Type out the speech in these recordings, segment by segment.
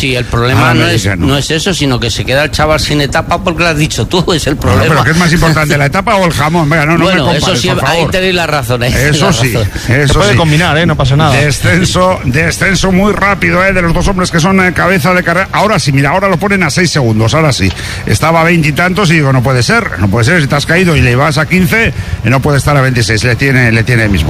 Sí, el problema no es eso, sino que se queda el chaval sin etapa porque lo has dicho tú, es el problema. Pero ¿qué es más importante, la etapa o el jamón? Venga, no bueno, me compares, eso sí, por favor. ahí tenéis la razón. Eso sí, eso se puede sí. combinar, no pasa nada. Descenso muy rápido, de los dos hombres que son cabeza de carrera. Ahora sí, mira, ahora lo ponen a 6 segundos, ahora sí. Estaba a 20 y tantos y digo, no puede ser, si te has caído y le vas a 15, no puede estar a 26, le tiene mismo.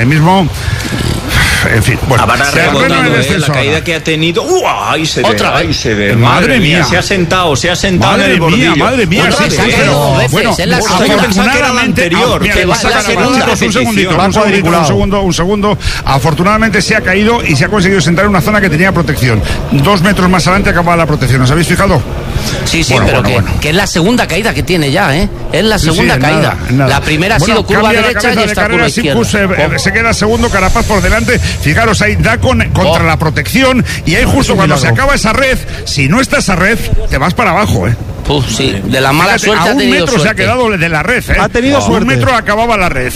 En fin, bueno. Habrá rebotado, la caída que ha tenido. Ahí se ve, ahí se ve. Madre mía. Se ha sentado en el bordillo. Madre mía. Bueno, yo pensaba que era la anterior. Un segundo. Afortunadamente se ha caído y se ha conseguido sentar en una zona que tenía protección. 2 metros más adelante acababa la protección. ¿Os habéis fijado? Sí, pero que es la segunda caída que tiene ya, ¿eh? Es la segunda caída. Nada. La primera ha sido curva derecha y esta curva izquierda. Se queda segundo, Carapaz por delante. Fijaros, ahí da contra la protección y ahí justo cuando se acaba esa red, si no está esa red, te vas para abajo, sí, de la mala suerte a ha tenido 1 metro suerte. se ha quedado de la red, Ha tenido suerte. 1 metro acababa la red.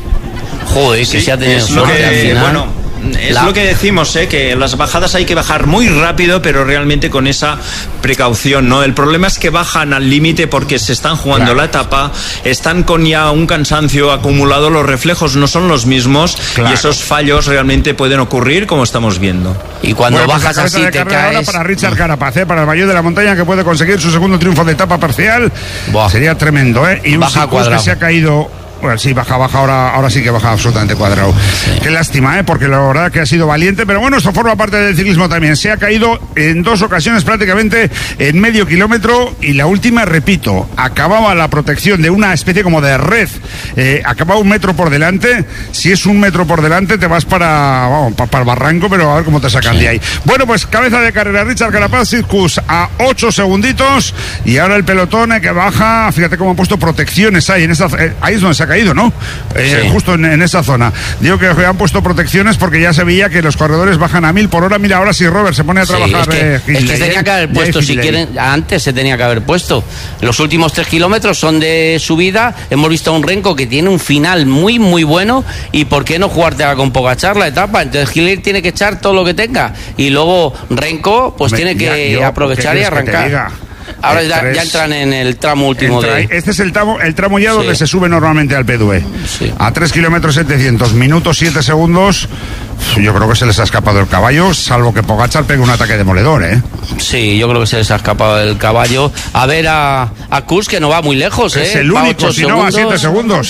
Joder, que se ha tenido suerte al final. Bueno, es lo que decimos, que en las bajadas hay que bajar muy rápido, pero realmente con esa precaución, ¿no? El problema es que bajan al límite porque se están jugando la etapa, están con ya un cansancio acumulado, los reflejos no son los mismos y esos fallos realmente pueden ocurrir, como estamos viendo. Y cuando bajas así te caes. Ahora para Richard Carapaz, para el mayor de la montaña, que puede conseguir su segundo triunfo de etapa parcial. Sería tremendo, Y un Sicus que se ha caído. Bueno, sí, baja ahora sí que baja absolutamente cuadrado. Sí. Qué lástima, porque la verdad que ha sido valiente, pero bueno, esto forma parte del ciclismo también. Se ha caído en 2 ocasiones prácticamente en medio kilómetro y la última, repito, acababa la protección de una especie como de red, acababa 1 metro por delante. Si es 1 metro por delante te vas para el barranco, pero a ver cómo te sacan de ahí. Bueno, pues cabeza de carrera Richard Carapaz, Sicus a 8 segunditos y ahora el pelotón que baja, fíjate cómo han puesto protecciones ahí, ahí es donde se ha caído, ¿no? Justo en esa zona. Digo que han puesto protecciones porque ya se veía que los corredores bajan a 1000 por hora. Mira, ahora sí Robert se pone a trabajar. Es que se tenía que haber puesto, si quieren, antes se tenía que haber puesto. Los últimos 3 kilómetros son de subida. Hemos visto a un Renko que tiene un final muy, muy bueno. ¿Y por qué no jugártela con Pogačar la etapa? Entonces Hiller tiene que echar todo lo que tenga. Y luego Renko, pues tiene que aprovechar y arrancar. Ahora ya entran en el tramo último Este es el tramo ya donde se sube normalmente al P2E. Sí. A 3 kilómetros 700, minutos 7 segundos. Yo creo que se les ha escapado el caballo, salvo que Pogačar pegue un ataque demoledor, Sí, yo creo que se les ha escapado el caballo. A ver a Kuss, que no va muy lejos, Es el único, si no va a 7 segundos,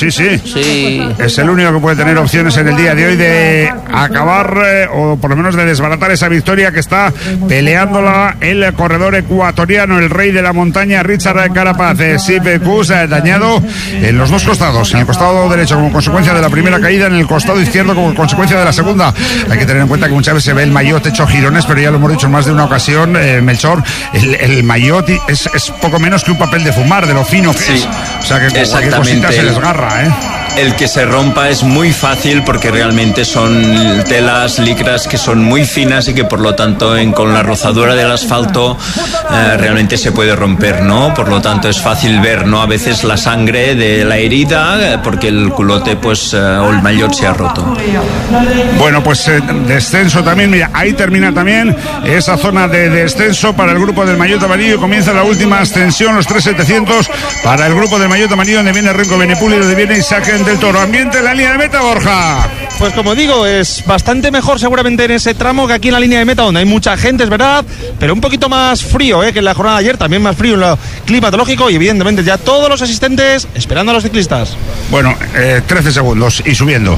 sí. Es el único que puede tener opciones en el día de hoy de acabar, o por lo menos de desbaratar esa victoria que está peleándola el corredor ecuatoriano, el rey de la montaña, Richard Carapaz. Sepp Kuss dañado en los 2 costados, en el costado derecho como consecuencia de la primera caída, en el costado izquierdo como consecuencia de la segunda. Hay que tener en cuenta que muchas veces se ve el maillot hecho girones, pero ya lo hemos dicho en más de una ocasión, Melchor, el maillot es poco menos que un papel de fumar, de lo fino que es. O sea que cualquier cosita se desgarra, El que se rompa es muy fácil porque realmente son telas, licras que son muy finas y que por lo tanto con la rozadura del asfalto realmente se puede romper, ¿no? Por lo tanto es fácil ver, ¿no? A veces la sangre de la herida porque el culote o el maillot se ha roto. Bueno, pues descenso también, mira, ahí termina también esa zona de descenso para el grupo del maillot amarillo. Comienza la última ascensión, los 3700 para el grupo del maillot amarillo, donde viene Renko Benepul y donde viene Isaac del Toro. Ambiente en la línea de meta, Borja. Pues como digo, es bastante mejor seguramente en ese tramo que aquí en la línea de meta, donde hay mucha gente, es verdad, pero un poquito más frío que en la jornada de ayer, también más frío en lo climatológico y evidentemente ya todos los asistentes esperando a los ciclistas. Bueno, 13 segundos y subiendo.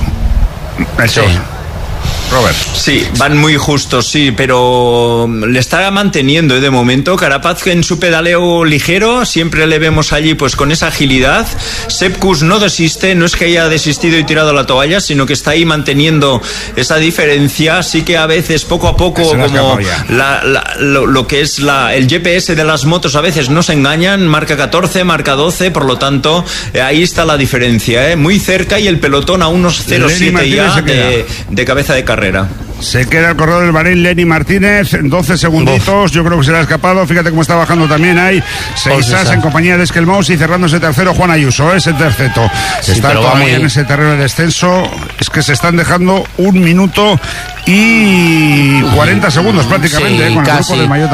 Eso. Sí. Robert. Sí, van muy justos, sí, pero le está manteniendo de momento. Carapaz en su pedaleo ligero, siempre le vemos allí pues con esa agilidad. Sepp Kuss no desiste, no es que haya desistido y tirado la toalla, sino que está ahí manteniendo esa diferencia. Así que a veces, poco a poco, como lo que es el GPS de las motos a veces no se engañan, marca 14, marca 12, por lo tanto, ahí está la diferencia, muy cerca, y el pelotón a unos 0,7 ya de cabeza de carrera. Se queda el corredor del Bahrein, Lenny Martínez, 12 segunditos. Yo creo que se le ha escapado. Fíjate cómo está bajando también ahí Seisas en compañía de Esquelmaus, y cerrándose tercero Juan Ayuso, ese terceto. Está todavía en ese terreno de descenso. Es que se están dejando 1 minuto y 40 segundos prácticamente, con el grupo del maillot